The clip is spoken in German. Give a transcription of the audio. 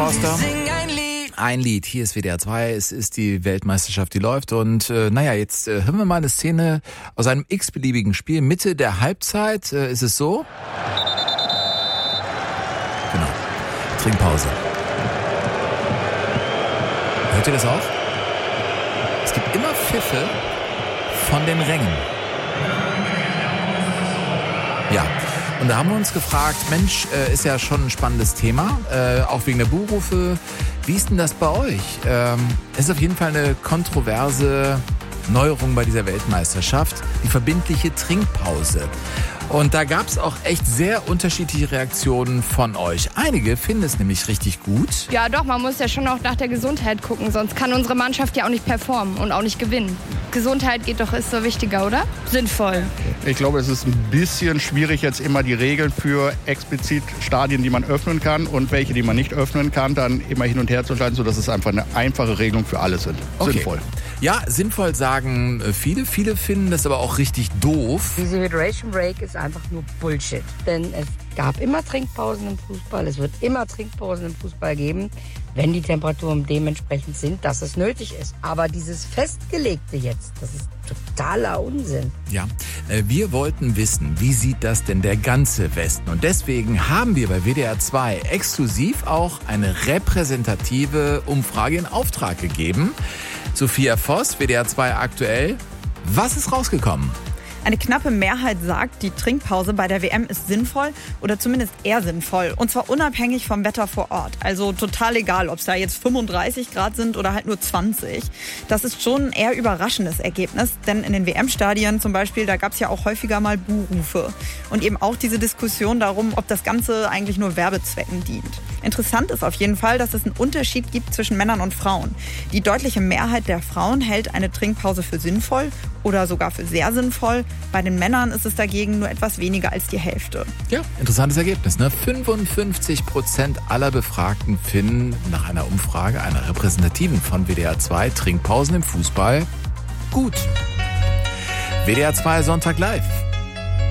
Forster. Ein Lied, hier ist WDR 2, es ist die Weltmeisterschaft, die läuft und jetzt hören wir mal eine Szene aus einem x-beliebigen Spiel. Mitte der Halbzeit ist es so. Genau, Trinkpause. Hört ihr das auch? Es gibt immer Pfiffe von den Rängen. Ja. Und da haben wir uns gefragt, Mensch, ist ja schon ein spannendes Thema, auch wegen der Buhrufe. Wie ist denn das bei euch? Es ist auf jeden Fall eine kontroverse Neuerung bei dieser Weltmeisterschaft, die verbindliche Trinkpause. Und da gab es auch echt sehr unterschiedliche Reaktionen von euch. Einige finden es nämlich richtig gut. Ja doch, man muss ja schon auch nach der Gesundheit gucken, sonst kann unsere Mannschaft ja auch nicht performen und auch nicht gewinnen. Gesundheit ist so wichtiger, oder? Sinnvoll. Ich glaube, es ist ein bisschen schwierig, jetzt immer die Regeln für explizit Stadien, die man öffnen kann und welche, die man nicht öffnen kann, dann immer hin und her zu entscheiden, sodass es einfach eine einfache Regelung für alle sind. Okay. Sinnvoll. Ja, sinnvoll sagen viele. Viele finden das aber auch richtig doof. Diese Hydration Break ist einfach nur Bullshit. Denn es gab immer Trinkpausen im Fußball. Es wird immer Trinkpausen im Fußball geben, wenn die Temperaturen dementsprechend sind, dass es nötig ist. Aber dieses Festgelegte jetzt, das ist totaler Unsinn. Ja, wir wollten wissen, wie sieht das denn der ganze Westen? Und deswegen haben wir bei WDR 2 exklusiv auch eine repräsentative Umfrage in Auftrag gegeben. Sophia Voss, WDR 2 aktuell. Was ist rausgekommen? Eine knappe Mehrheit sagt, die Trinkpause bei der WM ist sinnvoll oder zumindest eher sinnvoll. Und zwar unabhängig vom Wetter vor Ort. Also total egal, ob es da jetzt 35 Grad sind oder halt nur 20. Das ist schon ein eher überraschendes Ergebnis. Denn in den WM-Stadien zum Beispiel, da gab es ja auch häufiger mal Buhrufe. Und eben auch diese Diskussion darum, ob das Ganze eigentlich nur Werbezwecken dient. Interessant ist auf jeden Fall, dass es einen Unterschied gibt zwischen Männern und Frauen. Die deutliche Mehrheit der Frauen hält eine Trinkpause für sinnvoll oder sogar für sehr sinnvoll. Bei den Männern ist es dagegen nur etwas weniger als die Hälfte. Ja, interessantes Ergebnis, ne? 55% aller Befragten finden nach einer Umfrage, einer repräsentativen von WDR 2, Trinkpausen im Fußball gut. WDR 2 Sonntag live.